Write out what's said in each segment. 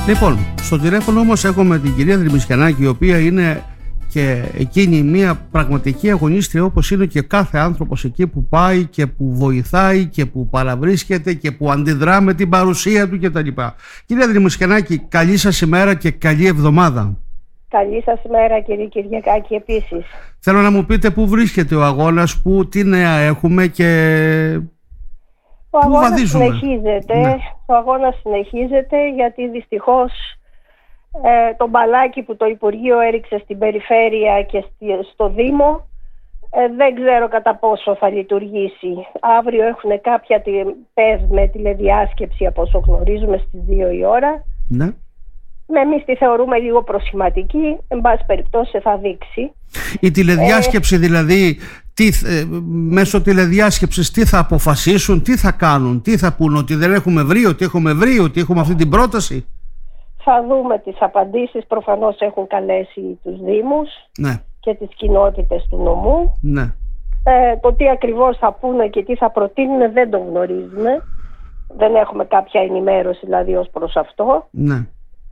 Λοιπόν, στο τηλέφωνο όμως έχουμε την κυρία Δρυμισιανάκη, η οποία είναι και εκείνη μια πραγματική αγωνίστρια, όπως είναι και κάθε άνθρωπος εκεί που πάει και που βοηθάει και που παραβρίσκεται και που αντιδρά με την παρουσία του κτλ. Κυρία Δρυμισιανάκη, καλή σας ημέρα και καλή εβδομάδα. Καλή σας ημέρα, κύριε Κυριακάκη, επίσης. Θέλω να μου πείτε πού βρίσκεται ο αγώνας, τι νέα έχουμε και ο πού αγώνας βαδίζουμε. συνεχίζεται. Ναι. Ο αγώνας συνεχίζεται γιατί δυστυχώς το μπαλάκι που το Υπουργείο έριξε στην περιφέρεια και στο Δήμο δεν ξέρω κατά πόσο θα λειτουργήσει. Αύριο έχουν κάποια με τηλεδιάσκεψη, από όσο γνωρίζουμε, στις 2 η ώρα. Ναι. Εμείς τη θεωρούμε λίγο προσχηματική, εν πάση περιπτώσει θα δείξει. Η τηλεδιάσκεψη δηλαδή, μέσω τηλεδιάσκεψης τι θα αποφασίσουν, τι θα κάνουν, τι θα πούν, ότι δεν έχουμε βρει, ότι έχουμε βρει, ότι έχουμε αυτή την πρόταση. Θα δούμε τις απαντήσεις, προφανώς έχουν καλέσει τους Δήμους, ναι, και τις κοινότητες του νομού. Ναι. Το τι ακριβώς θα πούνε και τι θα προτείνουν δεν το γνωρίζουμε. Δεν έχουμε κάποια ενημέρωση δηλαδή ως προς αυτό. Ναι.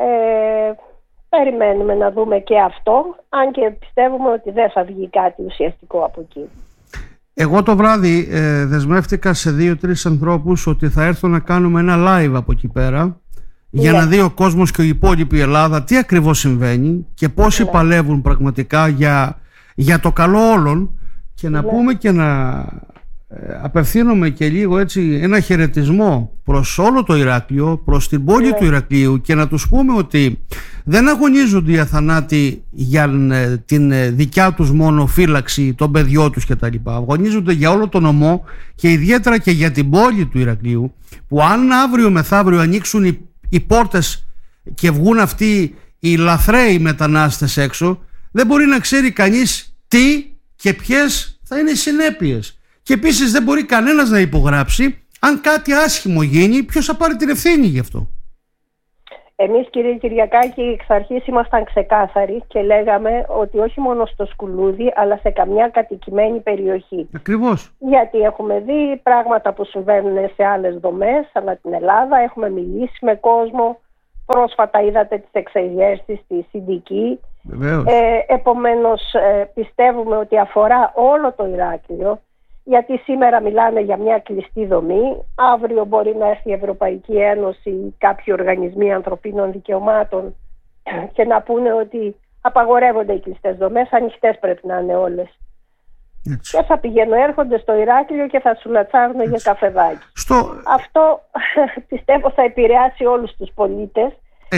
Περιμένουμε να δούμε και αυτό, αν και πιστεύουμε ότι δεν θα βγει κάτι ουσιαστικό από εκεί. Εγώ το βράδυ δεσμεύτηκα σε 2-3 ανθρώπους ότι θα έρθω να κάνουμε ένα live από εκεί πέρα, για να δει ο κόσμος και η υπόλοιπη Ελλάδα τι ακριβώς συμβαίνει και πόσοι παλεύουν πραγματικά για το καλό όλων, και να πούμε και να απευθύνομαι και λίγο έτσι ένα χαιρετισμό προς όλο το Ηράκλειο, προς την πόλη του Ηρακλείου, και να τους πούμε ότι δεν αγωνίζονται οι αθανάτοι για την δικιά τους μόνο φύλαξη των παιδιών τους κτλ. Αγωνίζονται για όλο τον νομό και ιδιαίτερα και για την πόλη του Ηρακλείου, που αν αύριο μεθαύριο ανοίξουν οι πόρτες και βγουν αυτοί οι λαθρέοι μετανάστες έξω, δεν μπορεί να ξέρει κανείς τι και ποιες θα είναι οι συνέπειες. Και επίσης δεν μπορεί κανένας να υπογράψει αν κάτι άσχημο γίνει, ποιος θα πάρει την ευθύνη γι' αυτό. Εμείς, κύριε Κυριακάκη, εξ αρχής ήμασταν ξεκάθαροι και λέγαμε ότι όχι μόνο στο Σκουλούδι, αλλά σε καμιά κατοικημένη περιοχή. Ακριβώς. Γιατί έχουμε δει πράγματα που συμβαίνουν σε άλλες δομές ανά την Ελλάδα, έχουμε μιλήσει με κόσμο. Πρόσφατα είδατε τις εξεγέρσεις στη Συντική. Επομένως πιστεύουμε ότι αφορά όλο το Ηράκλειο, γιατί σήμερα μιλάνε για μια κλειστή δομή, αύριο μπορεί να έρθει η Ευρωπαϊκή Ένωση ή κάποιοι οργανισμοί ανθρωπίνων δικαιωμάτων και να πούνε ότι απαγορεύονται οι κλειστές δομές, ανοιχτές πρέπει να είναι όλες. Έτσι. Και θα πηγαίνουν, έρχονται στο Ηράκλειο και θα σου λατσάρουν για καφεδάκι. Αυτό πιστεύω θα επηρεάσει όλους τους πολίτες.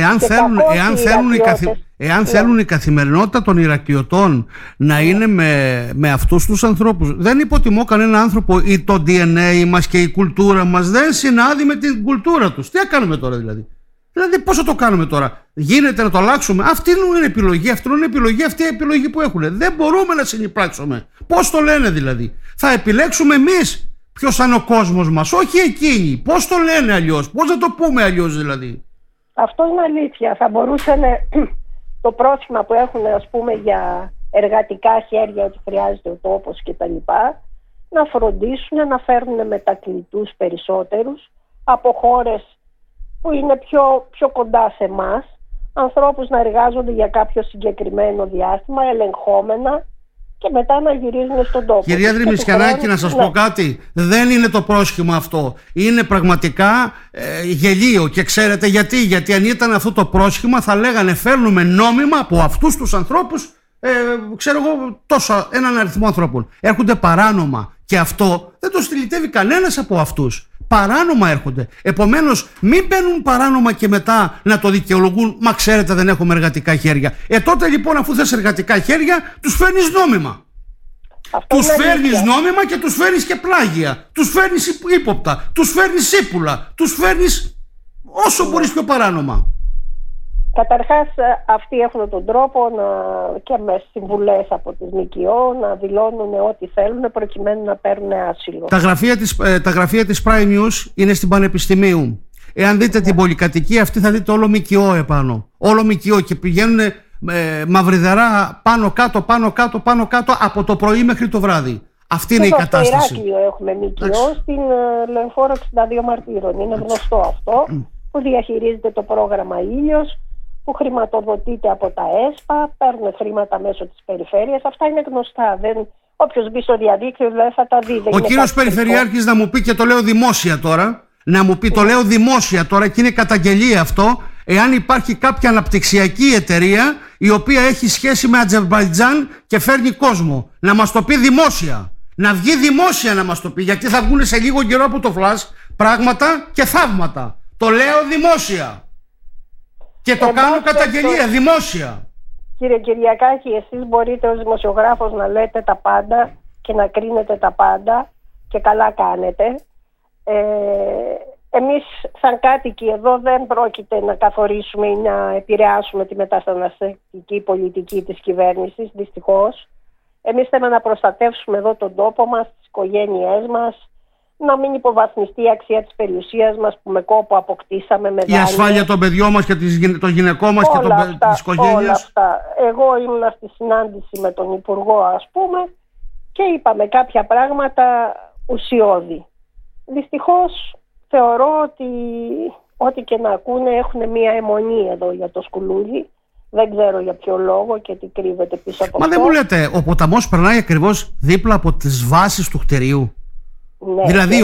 Εάν θέλουν η καθημερινότητα των Ηρακλειωτών να είναι με αυτούς τους ανθρώπους, δεν υποτιμώ κανένα άνθρωπο, ή το DNA μας και η κουλτούρα μας δεν συνάδει με την κουλτούρα τους. Τι θα κάνουμε τώρα δηλαδή? Δηλαδή πώς θα το κάνουμε τώρα? Γίνεται να το αλλάξουμε? Αυτή είναι η επιλογή, αυτή η επιλογή που έχουν. Δεν μπορούμε να συνυπράξουμε. Πώς το λένε δηλαδή? Θα επιλέξουμε εμείς ποιος είναι ο κόσμος μας, όχι εκείνοι. Πώς το λένε αλλιώς? Πώς θα το πούμε αλλιώς δηλαδή? Αυτό είναι αλήθεια. Θα μπορούσαν το πρόσχημα που έχουν, ας πούμε, για εργατικά χέρια, ότι χρειάζεται ο τόπος κτλ., να φροντίσουν να φέρουν μετακλητούς περισσότερους από χώρες που είναι πιο κοντά σε εμάς, ανθρώπους να εργάζονται για κάποιο συγκεκριμένο διάστημα, ελεγχόμενα, και μετά να γυρίζουν στον τόπο. Κυρία Δρυμισιανάκη, να σας πω κάτι. Δεν είναι το πρόσχημα αυτό. Είναι πραγματικά γελίο. Και ξέρετε γιατί? Γιατί αν ήταν αυτό το πρόσχημα θα λέγανε φέρνουμε νόμιμα από αυτούς τους ανθρώπους, ξέρω εγώ, έναν αριθμό ανθρώπων. Έρχονται παράνομα. Και αυτό δεν το στυλιτεύει κανένας από αυτούς. Παράνομα έρχονται. Επομένως, μην μπαίνουν παράνομα και μετά να το δικαιολογούν. Μα ξέρετε, δεν έχουμε εργατικά χέρια. Τότε λοιπόν, αφού θες εργατικά χέρια, τους φέρνεις νόμιμα. Τους φέρνεις νόμιμα και τους φέρνεις και πλάγια. Τους φέρνεις ύποπτα. Τους φέρνεις ύπουλα. Τους φέρνεις όσο μπορείς πιο παράνομα. Καταρχάς, αυτοί έχουν τον τρόπο και με συμβουλές από τις ΜΚΟ να δηλώνουν ό,τι θέλουν προκειμένου να παίρνουν άσυλο. Τα γραφεία της Prime News είναι στην Πανεπιστημίου. Εάν δείτε την πολυκατοικία αυτή, θα δείτε όλο ΜΚΟ επάνω. Όλο ΜΚΟ, και πηγαίνουν μαυριδερά πάνω κάτω από το πρωί μέχρι το βράδυ. Αυτή είναι η κατάσταση. Στο Ηράκλειο έχουμε ΜΚΟ, στην Λεωφόρο 62 Μαρτύρων. Είναι γνωστό αυτό. που διαχειρίζεται το πρόγραμμα Ήλιος, που χρηματοδοτείται από τα ΕΣΠΑ, παίρνουν χρήματα μέσω της περιφέρειας. Αυτά είναι γνωστά. Όποιος μπει στο διαδίκτυο δεν θα τα δει. Ο κύριος Περιφερειάρχης να μου πει, και το λέω δημόσια τώρα, το λέω δημόσια τώρα και είναι καταγγελία αυτό, εάν υπάρχει κάποια αναπτυξιακή εταιρεία η οποία έχει σχέση με Αζερμπαϊτζάν και φέρνει κόσμο, να μας το πει δημόσια. Να βγει δημόσια να μας το πει, γιατί θα βγουν σε λίγο καιρό από το φλας πράγματα και θαύματα. Το λέω δημόσια. Και το κάνω καταγγελία δημόσια. Κύριε Κυριακάκη, εσείς μπορείτε ως δημοσιογράφος να λέτε τα πάντα και να κρίνετε τα πάντα και καλά κάνετε. Εμείς σαν κάτοικοι εδώ δεν πρόκειται να καθορίσουμε ή να επηρεάσουμε τη μεταναστευτική πολιτική της κυβέρνησης, δυστυχώς. Εμείς θέλουμε να προστατεύσουμε εδώ τον τόπο μας, τις οικογένειές μας, να μην υποβαθμιστεί η αξία της περιουσίας μας που με κόπο αποκτήσαμε με δάνεια. Η ασφάλεια των παιδιών μας και των γυναικών μας και της οικογένειας. Όλα αυτά. Εγώ ήμουν στη συνάντηση με τον Υπουργό, ας πούμε, και είπαμε κάποια πράγματα ουσιώδη. Δυστυχώς θεωρώ ότι ό,τι και να ακούνε έχουν μία αιμονή εδώ για το σκουλούδι. Δεν ξέρω για ποιο λόγο και τι κρύβεται πίσω από αυτό. Μα δεν μου λέτε, ο ποταμός περνάει ακριβώς δίπλα από τις βάσεις του κτηρίου. Ναι, δηλαδή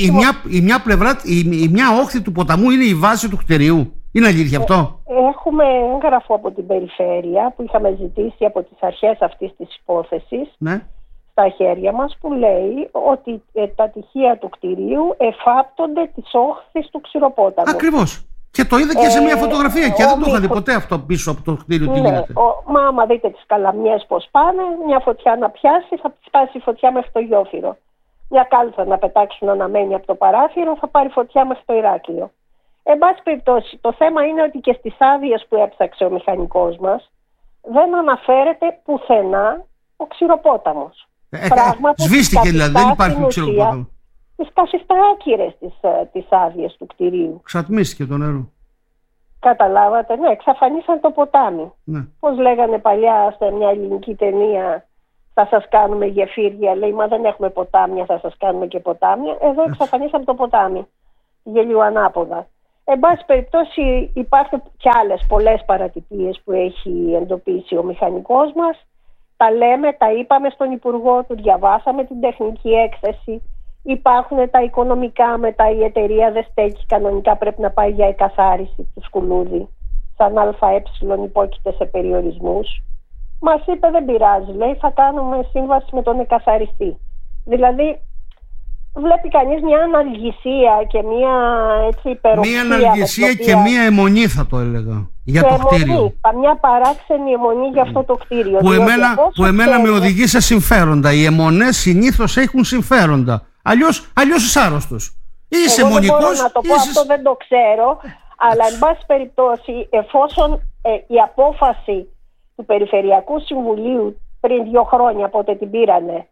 η μια όχθη του ποταμού είναι η βάση του κτηρίου. Είναι αλήθεια αυτό? Έχουμε έγγραφο από την περιφέρεια που είχαμε ζητήσει από τις αρχές αυτής της υπόθεσης, ναι, στα χέρια μας, που λέει ότι τα τοιχεία του κτηρίου εφάπτονται της όχθης του ξηροπόταμου. Ακριβώς. Και το είδα και σε μια φωτογραφία και δεν το είχα δει ποτέ αυτό πίσω από το κτίριο. Τι γίνεται? Μα άμα δείτε τις καλαμιές πως πάνε, μια φωτιά να πιάσει, θα σπάσει η φωτιά μέχρι το Γιόφυρο. Μια κάλτσα να πετάξουν αναμένη από το παράθυρο, θα πάρει φωτιά μέχρι το Ηράκλειο. Εν πάση περιπτώσει, το θέμα είναι ότι και στις άδειες που έψαξε ο μηχανικός μας δεν αναφέρεται πουθενά ο ξηροπόταμος. Σβήστηκε δηλαδή, δεν υπάρχει ξηροπόταμο. Τις καθιστά άκυρες τις άδειες του κτηρίου. Ξατμίστηκε το νερό. Καταλάβατε, ναι, εξαφανίσαν το ποτάμι. Ναι. Πώς λέγανε παλιά σε μια ελληνική ταινία, θα σας κάνουμε γεφύρια, λέει, μα δεν έχουμε ποτάμια, θα σας κάνουμε και ποτάμια. Εδώ εξαφανίσαν το ποτάμι, γελίου ανάποδα. Εν πάση περιπτώσει υπάρχουν και άλλες πολλές παρατυπίες που έχει εντοπίσει ο μηχανικός μας. Τα λέμε, τα είπαμε στον Υπουργό, του διαβάσαμε την τεχνική έκθεση. Υπάρχουν τα οικονομικά, μετά η εταιρεία δεν στέκει, κανονικά πρέπει να πάει για εκαθάριση του σκουλούδι. Σαν ΑΕ υπόκειται σε περιορισμούς. Μας είπε δεν πειράζει, λέει, θα κάνουμε σύμβαση με τον εκαθαριστή. Δηλαδή βλέπει κανείς μια αναλγησία και μια υπεροψία. Μια αναλγησία και μια αιμονή, θα το έλεγα, για το κτίριο. Μια παράξενη αιμονή για αυτό το κτίριο. Που εμένα με οδηγεί σε συμφέροντα. Οι αιμονές συνήθως έχουν συμφέροντα. Αλλιώς είσαι άρρωστος. Είσαι αιμονικός. Δεν μπορώ να το πω, αυτό δεν το ξέρω. Αλλά εν πάση περιπτώσει, εφόσον η απόφαση του Περιφερειακού Συμβουλίου πριν 2 χρόνια, πότε την πήρανε,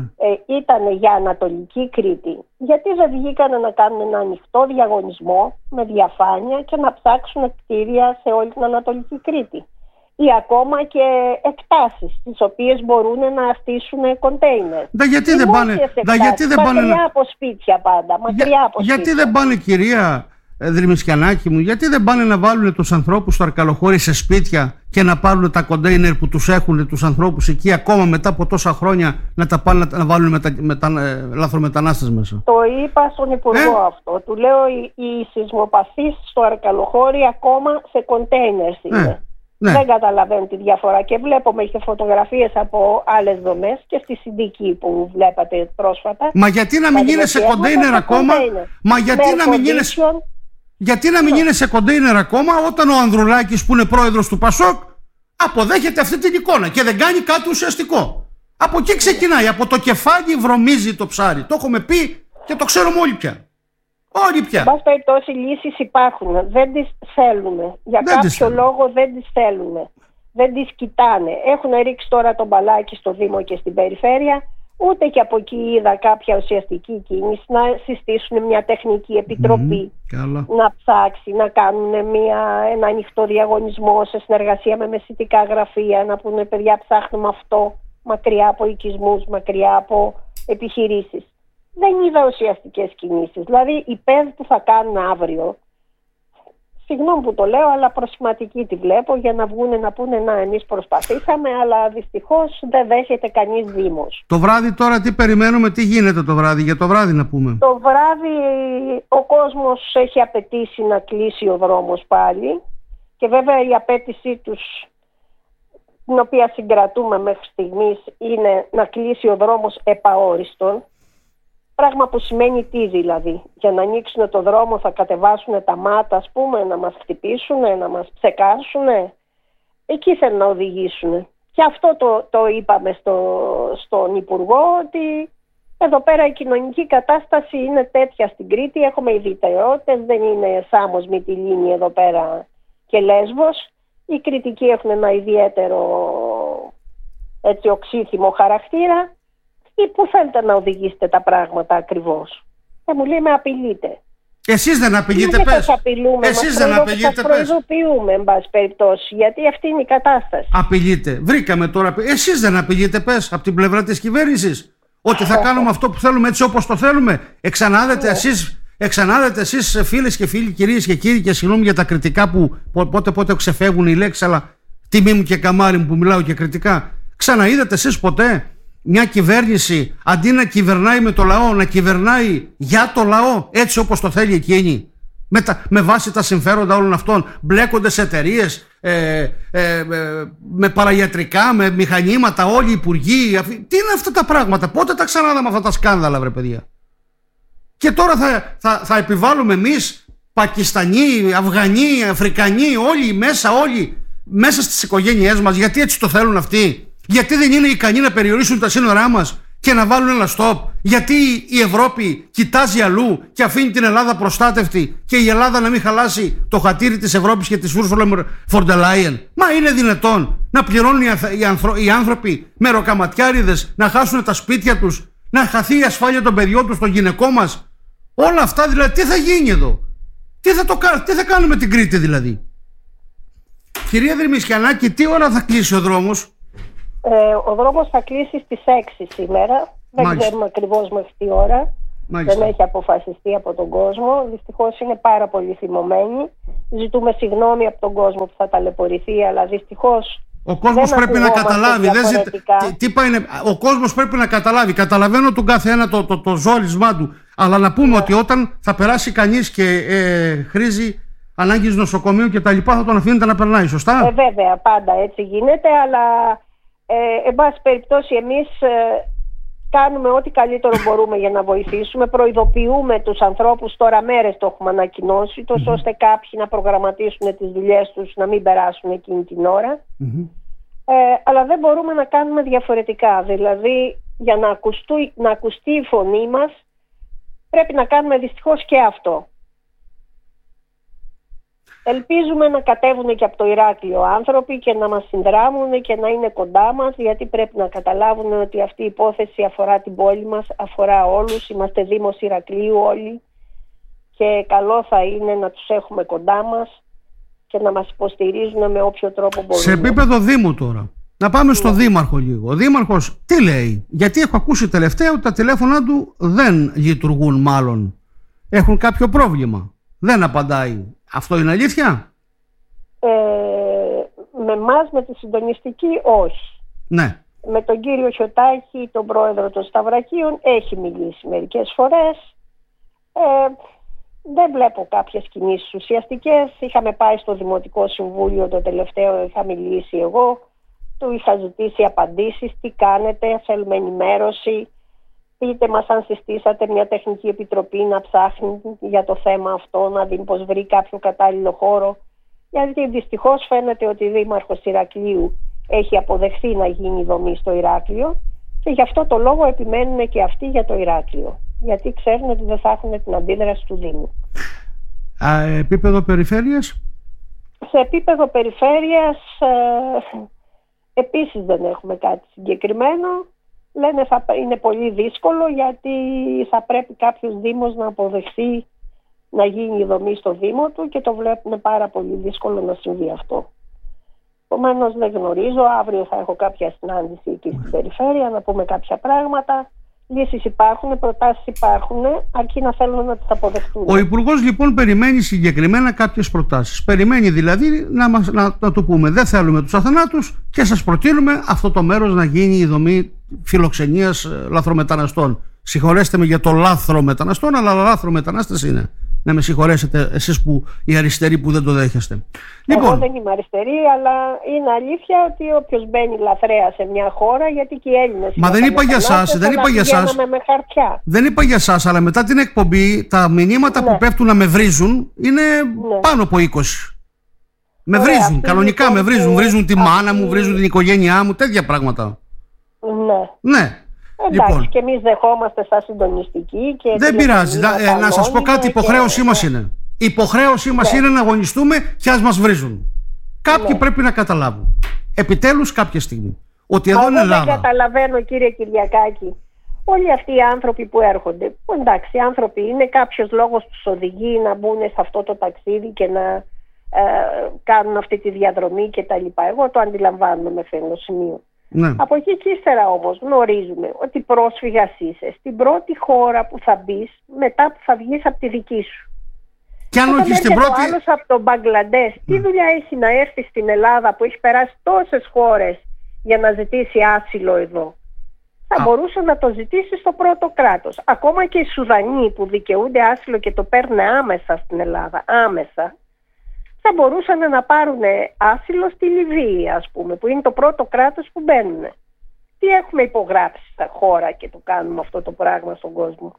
ήταν για Ανατολική Κρήτη, γιατί δεν βγήκανε να κάνουν ένα ανοιχτό διαγωνισμό με διαφάνεια και να ψάξουν κτίρια σε όλη την Ανατολική Κρήτη, ή ακόμα και εκτάσεις τις οποίες μπορούν να στήσουν κοντέινερ. Γιατί δεν πάνε μακριά από σπίτια πάντα, γιατί δεν πάνε, κυρία Δρυμισκιανάκη μου, γιατί δεν πάνε να βάλουν τους ανθρώπους στο Αρκαλοχώρι σε σπίτια και να πάρουν τα κοντέινερ που τους έχουν τους ανθρώπους εκεί, ακόμα μετά από τόσα χρόνια, να τα πάνε να βάλουν λαθρομετανάστες μέσα? Το είπα στον Υπουργό αυτό. Του λέω οι σεισμοπαθείς στο Αρκαλοχώρι ακόμα σε κοντέινερ είναι. Ναι. Δεν καταλαβαίνω τη διαφορά και βλέπουμε και φωτογραφίες από άλλες δομές και στη Συντική που βλέπατε πρόσφατα. Μα γιατί να μην είναι σε κοντέινερ ακόμα? Μα γιατί να μην είναι σε κοντέινερ ακόμα όταν ο Ανδρουλάκης, που είναι πρόεδρος του Πασόκ, αποδέχεται αυτή την εικόνα και δεν κάνει κάτι ουσιαστικό? Από εκεί ξεκινάει, από το κεφάλι βρωμίζει το ψάρι. Το έχουμε πει και το ξέρουμε όλοι πια. Όλοι πια. Εν πάση περιπτώσει, λύσεις υπάρχουν. Δεν τις θέλουν. Για κάποιο λόγο δεν τις θέλουν. Δεν τις κοιτάνε. Έχουν ρίξει τώρα τον μπαλάκι στο Δήμο και στην Περιφέρεια. Ούτε και από εκεί είδα κάποια ουσιαστική κίνηση να συστήσουν μια τεχνική επιτροπή, να ψάξει, να κάνουν ένα ανοιχτό διαγωνισμό σε συνεργασία με μεσητικά γραφεία, να πούνε παιδιά ψάχνουμε αυτό, μακριά από οικισμούς, μακριά από επιχειρήσεις. Δεν είδα ουσιαστικές κινήσεις. Δηλαδή οι ΠΕΔ που θα κάνουν αύριο Συγγνώμη που το λέω, αλλά προσηματική τη βλέπω, για να βγουν να πούνε να εμείς προσπαθήσαμε, αλλά δυστυχώς δεν δέχεται κανείς δήμος. Το βράδυ τώρα τι περιμένουμε, τι γίνεται το βράδυ, για το βράδυ να πούμε? Το βράδυ ο κόσμος έχει απαιτήσει να κλείσει ο δρόμος πάλι και βέβαια η απέτησή τους, την οποία συγκρατούμε μέχρι στιγμής, είναι να κλείσει ο δρόμος επαόριστον. Πράγμα που σημαίνει τι δηλαδή? Για να ανοίξουν το δρόμο θα κατεβάσουν τα μάτα, ας πούμε, να μας χτυπήσουν, να μας ψεκάσουν? Εκεί θέλουν να οδηγήσουν. Και αυτό το είπαμε στον Υπουργό, ότι εδώ πέρα η κοινωνική κατάσταση είναι τέτοια στην Κρήτη, έχουμε ιδιαιτερότητες, δεν είναι Σάμος, Μυτιλήνη εδώ πέρα και Λέσβος. Οι Κρητικοί έχουν ένα ιδιαίτερο έτσι οξύθυμο χαρακτήρα. Ή πού θέλετε να οδηγήσετε τα πράγματα ακριβώς? Μου λέει με απειλείτε. Εσείς δεν απειλείτε, πες. Εσείς δεν απειλείτε, πες. Προειδοποιούμε, εν πάση περιπτώσει, γιατί αυτή είναι η κατάσταση. Απειλείτε. Βρήκαμε τώρα. Εσείς δεν απειλείτε, πες, από την πλευρά της κυβέρνησης, ότι θα κάνουμε αυτό που θέλουμε έτσι όπως το θέλουμε? Εξανάδετε εσείς, φίλες και φίλοι, κυρίες και κύριοι, και συγγνώμη για τα κριτικά που πότε ξεφεύγουν οι λέξεις, αλλά τιμή μου και καμάρι μου που μιλάω και κριτικά. Ξαναείδατε εσείς ποτέ μια κυβέρνηση, αντί να κυβερνάει με το λαό, να κυβερνάει για το λαό, έτσι όπως το θέλει εκείνη, με βάση τα συμφέροντα όλων αυτών? Μπλέκονται σε εταιρείες, με παραγιατρικά, με μηχανήματα, όλοι οι υπουργοί. Τι είναι αυτά τα πράγματα? Πότε τα ξανάδαμε αυτά τα σκάνδαλα, βρε παιδιά? Και τώρα θα επιβάλλουμε εμείς, Πακιστανοί, Αφγανοί, Αφρικανοί, όλοι μέσα στις οικογένειές μας, γιατί έτσι το θέλουν αυτοί? Γιατί δεν είναι ικανοί να περιορίσουν τα σύνορά μας και να βάλουν ένα στόπ? Γιατί η Ευρώπη κοιτάζει αλλού και αφήνει την Ελλάδα προστάτευτη, και η Ελλάδα να μην χαλάσει το χατήρι της Ευρώπης και της Ursula von der Leyen? Μα είναι δυνατόν να πληρώνουν οι άνθρωποι με ροκαματιάριδες, να χάσουν τα σπίτια τους, να χαθεί η ασφάλεια των παιδιών τους, των γυναικών μας? Όλα αυτά δηλαδή τι θα γίνει εδώ? Τι θα κάνουμε την Κρήτη δηλαδή? Κυρία Δρυμισκιανάκη, τι ώρα θα κλείσει ο δρόμος? Ο δρόμος θα κλείσει στις 6 σήμερα. Δεν ξέρουμε ακριβώς μέχρι τι ώρα. Δεν έχει αποφασιστεί από τον κόσμο. Δυστυχώς είναι πάρα πολύ θυμωμένοι. Ζητούμε συγγνώμη από τον κόσμο που θα ταλαιπωρηθεί, αλλά δυστυχώς ο κόσμος πρέπει να καταλάβει. Ο κόσμος πρέπει να καταλάβει. Καταλαβαίνω τον κάθε ένα το ζόρισμά του. Αλλά να πούμε ότι όταν θα περάσει κανείς και χρήζει ανάγκης νοσοκομείου και τα λοιπά, θα τον αφήνετε να περνάει, σωστά? Βέβαια, πάντα έτσι γίνεται, αλλά εν πάση περιπτώσει εμείς κάνουμε ό,τι καλύτερο μπορούμε για να βοηθήσουμε. Προειδοποιούμε τους ανθρώπους, τώρα μέρες το έχουμε ανακοινώσει, τόσο ώστε κάποιοι να προγραμματίσουν τις δουλειές τους, να μην περάσουν εκείνη την ώρα. Αλλά δεν μπορούμε να κάνουμε διαφορετικά. Δηλαδή, για να ακουστεί η φωνή μας, πρέπει να κάνουμε δυστυχώς και αυτό. Ελπίζουμε να κατέβουν και από το Ηράκλειο άνθρωποι και να μας συνδράμουν και να είναι κοντά μας, γιατί πρέπει να καταλάβουν ότι αυτή η υπόθεση αφορά την πόλη μας, αφορά όλους. Είμαστε Δήμος Ηρακλείου όλοι και καλό θα είναι να τους έχουμε κοντά μας και να μας υποστηρίζουν με όποιο τρόπο μπορούν. Σε επίπεδο Δήμου τώρα, να πάμε στον Δήμαρχο λίγο. Ο Δήμαρχος τι λέει? Γιατί έχω ακούσει τελευταία ότι τα τηλέφωνα του δεν λειτουργούν, μάλλον έχουν κάποιο πρόβλημα. Δεν απαντάει. Αυτό είναι αλήθεια? Με εμάς, με τη συντονιστική, όχι. Ναι. Με τον κύριο Χιωτάκη, τον πρόεδρο των Σταυρακίων, έχει μιλήσει μερικές φορές. Δεν βλέπω κάποιες κινήσεις ουσιαστικές. Είχαμε πάει στο Δημοτικό Συμβούλιο το τελευταίο, είχα μιλήσει εγώ. Του είχα ζητήσει απαντήσεις, τι κάνετε, θέλουμε ενημέρωση. Πείτε μας αν συστήσατε μια τεχνική επιτροπή να ψάχνει για το θέμα αυτό, να δει πως βρει κάποιο κατάλληλο χώρο. Γιατί δυστυχώς φαίνεται ότι η Δήμαρχος Ηρακλείου έχει αποδεχθεί να γίνει δομή στο Ηράκλειο και γι' αυτό το λόγο επιμένουν και αυτοί για το Ηράκλειο. Γιατί ξέρουν ότι δεν θα έχουν την αντίδραση του Δήμου. Επίπεδο περιφέρειας? Σε επίπεδο περιφέρειας επίσης δεν έχουμε κάτι συγκεκριμένο. Λένε θα είναι πολύ δύσκολο, γιατί θα πρέπει κάποιος Δήμος να αποδεχθεί να γίνει η δομή στο Δήμο του και το βλέπουν πάρα πολύ δύσκολο να συμβεί αυτό. Επομένως δεν γνωρίζω, αύριο θα έχω κάποια συνάντηση εκεί στην περιφέρεια να πούμε κάποια πράγματα Λύσεις υπάρχουν, προτάσεις υπάρχουν, αρκεί να θέλουν να τις αποδεχτούν. Ο Υπουργός λοιπόν περιμένει συγκεκριμένα κάποιες προτάσεις. Περιμένει δηλαδή να το πούμε: δεν θέλουμε τους αθανάτους και σας προτείνουμε αυτό το μέρος να γίνει η δομή φιλοξενίας λαθρομεταναστών. Συγχωρέστε με για το λάθρο μεταναστών, αλλά λάθρο μετανάστες είναι. Να με συγχωρέσετε εσείς που οι αριστεροί που δεν το δέχεστε. Εγώ δεν είμαι αριστερή, αλλά είναι αλήθεια ότι όποιος μπαίνει λαθρέα σε μια χώρα, γιατί και οι Έλληνες. Μα δεν είπα για σας, δεν είπα για σας. Δεν είπα για σας, αλλά μετά την εκπομπή τα μηνύματα που πέφτουν να με βρίζουν είναι πάνω από 20. Με βρίζουν, κανονικά με βρίζουν. Βρίζουν τη μάνα μου, βρίζουν την οικογένειά μου, τέτοια πράγματα. Ναι. Εντάξει, λοιπόν, και εμείς δεχόμαστε σαν συντονιστικοί. Και δεν πειράζει. Να σας πω κάτι, υποχρέωσή μας είναι. Η υποχρέωσή μας είναι να αγωνιστούμε και ας μας βρίζουν. Κάποιοι πρέπει να καταλάβουν. Επιτέλους κάποια στιγμή. Ότι εδώ είναι Ελλάδα. Δεν καταλαβαίνω, κύριε Κυριακάκη. Όλοι αυτοί οι άνθρωποι που έρχονται, που εντάξει, οι άνθρωποι είναι, κάποιος λόγος τους οδηγεί να μπουν σε αυτό το ταξίδι και να κάνουν αυτή τη διαδρομή κτλ. Εγώ το αντιλαμβάνομαι μέχρι ενός σημείου. Ναι. Από εκεί και ύστερα όμως γνωρίζουμε ότι πρόσφυγας είσαι στην πρώτη χώρα που θα μπεις μετά που θα βγεις από τη δική σου. Και αν όχι στην πρώτη. Ο άλλος από τον Μπαγκλαντές, τι δουλειά έχει να έρθει στην Ελλάδα που έχει περάσει τόσες χώρες για να ζητήσει άσυλο εδώ? Θα μπορούσε να το ζητήσει στο πρώτο κράτος. Ακόμα και οι Σουδανοί που δικαιούνται άσυλο και το παίρνουν άμεσα στην Ελλάδα, άμεσα, θα μπορούσαν να πάρουν άσυλο στη Λιβύη, ας πούμε, που είναι το πρώτο κράτος που μπαίνουν. Τι έχουμε υπογράψει στα χώρα και το κάνουμε αυτό το πράγμα στον κόσμο?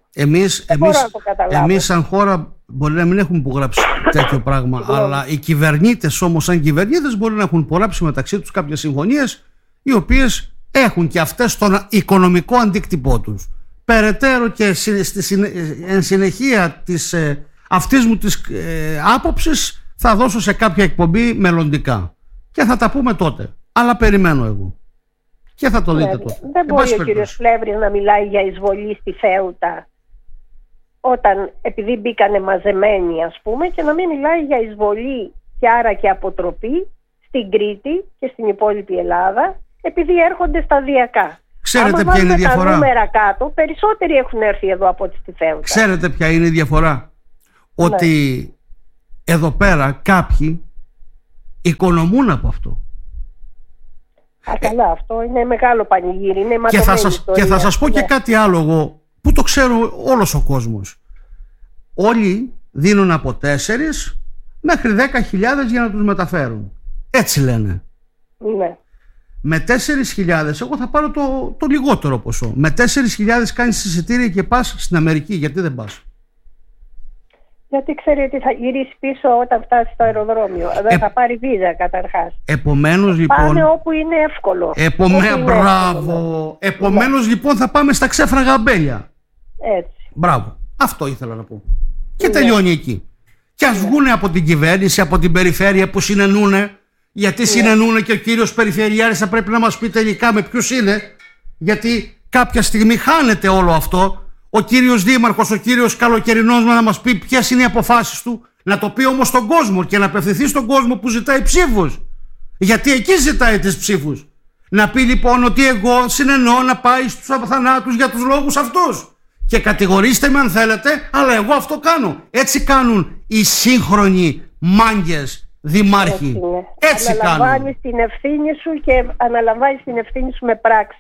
Εμείς σαν χώρα μπορεί να μην έχουμε υπογράψει τέτοιο πράγμα, αλλά οι κυβερνήτες όμως σαν κυβερνήτες μπορεί να έχουν υπογράψει μεταξύ τους κάποιες συμφωνίες οι οποίες έχουν και αυτές τον οικονομικό αντίκτυπό τους. Περαιτέρω και εν συνεχεία της αυτής μου της άποψης θα δώσω σε κάποια εκπομπή μελλοντικά και θα τα πούμε τότε. Αλλά περιμένω εγώ. Και θα το δείτε τότε. Δεν μπορεί ο κύριος Φλεύρης να μιλάει για εισβολή στη Φέουτα όταν, επειδή μπήκανε μαζεμένοι, ας πούμε, και να μην μιλάει για εισβολή και άρα και αποτροπή στην Κρήτη και στην υπόλοιπη Ελλάδα, επειδή έρχονται σταδιακά. Ξέρετε ποια είναι η διαφορά? Τα νούμερα κάτω, περισσότεροι έχουν έρθει εδώ από ό,τι στη Φέουτα. Ξέρετε ποια είναι η διαφορά? Ότι εδώ πέρα κάποιοι οικονομούν από αυτό. Καλά, αυτό είναι μεγάλο πανηγύρι. Είναι και θα σας πω και κάτι άλλο εγώ, που το ξέρω όλος ο κόσμος. Όλοι δίνουν από 4 μέχρι 10.000 για να τους μεταφέρουν. Έτσι λένε. Ναι. Με 4.000 εγώ θα πάρω το λιγότερο ποσό. Με 4.000 κάνεις εισιτήρια και πας στην Αμερική. Γιατί δεν πας? Γιατί ξέρει ότι θα γυρίσει πίσω όταν φτάσει στο αεροδρόμιο. Δεν θα πάρει βίζα καταρχάς. Επομένως λοιπόν. Πάνε όπου είναι εύκολο. Μπράβο. Επομένως λοιπόν θα πάμε στα ξέφραγα αμπέλια. Έτσι. Μπράβο. Αυτό ήθελα να πω. Και τελειώνει εκεί. Και ας βγούνε από την κυβέρνηση, από την περιφέρεια που συνεννούνε. Γιατί συνεννούνε και ο κύριος Περιφερειάρχης θα πρέπει να μας πει τελικά με ποιους είναι. Γιατί κάποια στιγμή χάνεται όλο αυτό. Ο κύριος Δήμαρχος, ο κύριος Καλοκαιρινός να μας πει ποιες είναι οι αποφάσεις του, να το πει όμως στον κόσμο και να απευθυνθεί στον κόσμο που ζητάει ψήφους. Γιατί εκεί ζητάει τις ψήφους. Να πει λοιπόν ότι εγώ συνεννοώ να πάει στους αθανάτους για τους λόγους αυτούς. Και κατηγορήστε με αν θέλετε, αλλά εγώ αυτό κάνω. Έτσι κάνουν οι σύγχρονοι μάγκες δημάρχοι. Έτσι κάνουν. Αναλαμβάνεις την ευθύνη σου και αναλαμβάνεις την ευθύνη σου με πράξεις.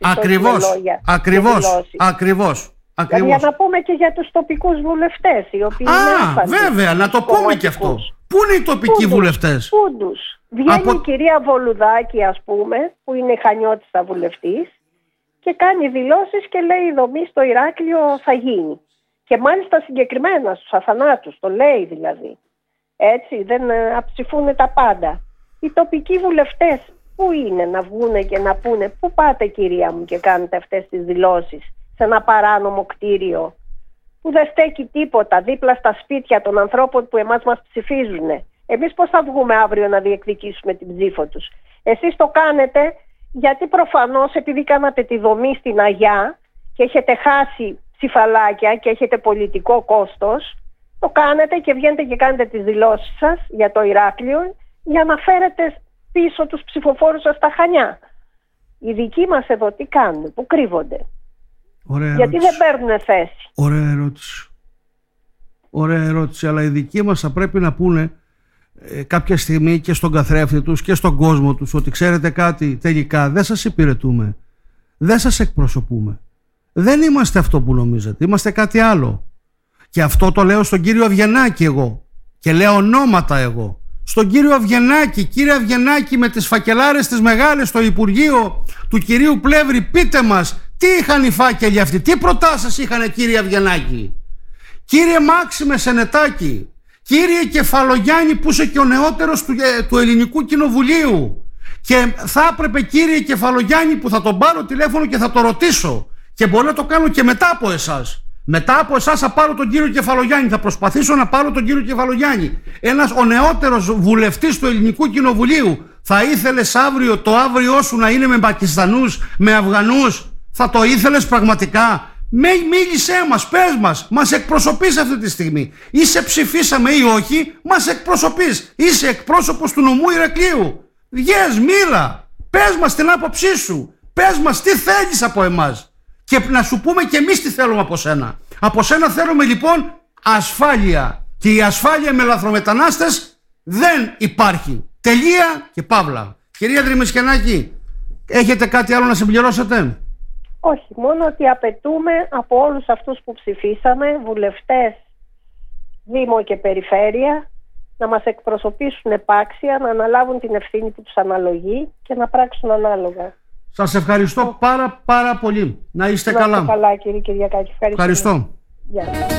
Ακριβώς. Για να πούμε και για τους τοπικούς βουλευτές, οι οποίοι βέβαια, να το πούμε και αυτό. Πού είναι οι τοπικοί βουλευτές? Πούντους. Βγαίνει η κυρία Βολουδάκη, ας πούμε, που είναι χανιώτισσα βουλευτής, και κάνει δηλώσεις και λέει η δομή στο Ηράκλειο θα γίνει. Και μάλιστα συγκεκριμένα στους αθανάτους, το λέει δηλαδή. Έτσι, δεν αψηφούν τα πάντα. Οι τοπικοί βουλευτές πού είναι να βγούνε και να πούνε πού πάτε κυρία μου και κάνετε αυτές τις δηλώσεις σε ένα παράνομο κτίριο που δεν στέκει τίποτα δίπλα στα σπίτια των ανθρώπων που εμάς μας ψηφίζουν. Εμείς πώς θα βγούμε αύριο να διεκδικήσουμε την ψήφο τους? Εσείς το κάνετε γιατί προφανώς επειδή κάνατε τη δομή στην Αγιά και έχετε χάσει ψηφαλάκια και έχετε πολιτικό κόστος, το κάνετε και βγαίνετε και κάνετε τις δηλώσεις σας για το Ηράκλειο για να φέρετε πίσω τους ψηφοφόρους σας στα Χανιά. Οι δικοί μας εδώ τι κάνουν, που κρύβονται? Γιατί δεν παίρνουν θέση. Ωραία ερώτηση. Αλλά οι δικοί μας θα πρέπει να πούνε κάποια στιγμή και στον καθρέφτη τους και στον κόσμο τους ότι ξέρετε κάτι, τελικά δεν σας υπηρετούμε, δεν σας εκπροσωπούμε, δεν είμαστε αυτό που νομίζετε, είμαστε κάτι άλλο. Και αυτό το λέω στον κύριο Αυγενάκη εγώ, και λέω ονόματα εγώ, στον κύριο Αυγενάκη. Κύριε Αυγενάκη, με τις φακελάρες τις μεγάλες στο Υπουργείο του κυρίου Πλεύρη, πείτε μας τι είχαν οι φάκελοι αυτοί, τι προτάσεις είχαν, κύριε Αυγενάκη? Κύριε Μάξιμε Σενετάκη, κύριε Κεφαλογιάννη, που είσαι και ο νεότερος του Ελληνικού Κοινοβουλίου, και θα έπρεπε, κύριε Κεφαλογιάννη, που θα τον πάρω τηλέφωνο και θα το ρωτήσω, και μπορεί να το κάνω και μετά από εσάς. Μετά από εσάς θα πάρω τον κύριο Κεφαλογιάννη, θα προσπαθήσω να πάρω τον κύριο Κεφαλογιάννη. Ο νεότερος βουλευτής του Ελληνικού Κοινοβουλίου, θα ήθελες το αύριό σου να είναι με Πακιστανούς, με Αφγανούς? Θα το ήθελες πραγματικά? Μίλησέ μας, πες μας εκπροσωπείς αυτή τη στιγμή. Ή σε ψηφίσαμε ή όχι, μας εκπροσωπείς. Είσαι εκπρόσωπος του νομού Ηρακλείου. Βγες, μίλα, πες μας την άποψή σου, πες μας τι θέλεις από εμάς, και να σου πούμε και εμείς τι θέλουμε από σένα. Από σένα θέλουμε λοιπόν ασφάλεια, και η ασφάλεια με λαθρομετανάστες δεν υπάρχει. Τελεία και παύλα. Κυρία Δρυμισκενάκη, έχετε κάτι άλλο να συμπληρώσετε? Όχι, μόνο ότι απαιτούμε από όλους αυτούς που ψηφίσαμε, βουλευτές, Δήμο και Περιφέρεια, να μας εκπροσωπήσουν επάξια, να αναλάβουν την ευθύνη που τους αναλογεί και να πράξουν ανάλογα. Σας ευχαριστώ πάρα πολύ. Να είστε καλά. Να είστε καλά, κύριε Κυριακάκη. Ευχαριστώ. Γεια.